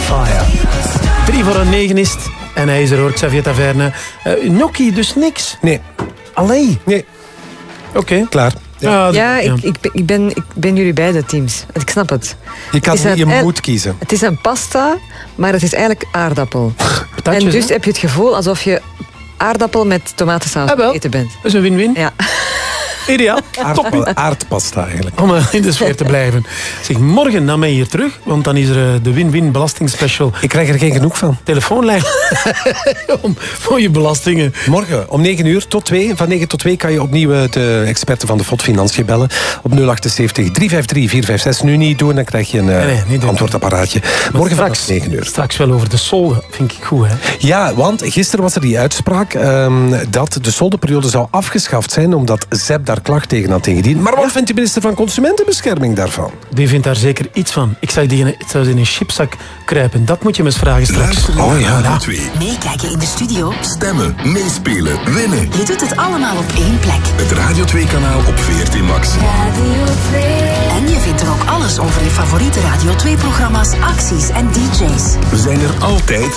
Fire. 8:45 is het. En hij is er hoor, Xavier Taverne. Gnocchi, dus niks? Nee. Allee? Nee. Oké. Klaar. Ik ben jullie beide teams. Ik snap het. Je moet kiezen. Het is een pasta, maar het is eigenlijk aardappel. Patatjes, en dus hè? heb je het gevoel alsof je aardappel met tomatensaus eten bent. Dat is een win-win. Ja. Ideaal. Aardpasta eigenlijk. Om in de sfeer te blijven. Zeg, morgen dan ben je hier terug, want dan is er de win-win belastingspecial. Ik krijg er geen genoeg van. Telefoonlijn voor je belastingen. Morgen om 9 uur tot 2. Van 9 tot 2 kan je opnieuw de experten van de FOD Financiën bellen. Op 078 353 456. Nu niet doen, dan krijg je een antwoordapparaatje. Morgen straks 9 uur. Straks wel over de solden, vind ik goed, hè? Ja, want gisteren was er die uitspraak dat de soldenperiode zou afgeschaft zijn omdat ZEP daar klacht tegen had ingediend. Maar wat vindt de minister van Consumentenbescherming daarvan? Die vindt daar zeker iets van. Ik zag die in een chipzak kruipen. Dat moet je me eens vragen straks. Radio 2. Meekijken in de studio. Stemmen, meespelen, winnen. Je doet het allemaal op één plek. Het Radio 2-kanaal op VRT Max. En je vindt er ook alles over je favoriete Radio 2-programma's, acties en DJ's. We zijn er altijd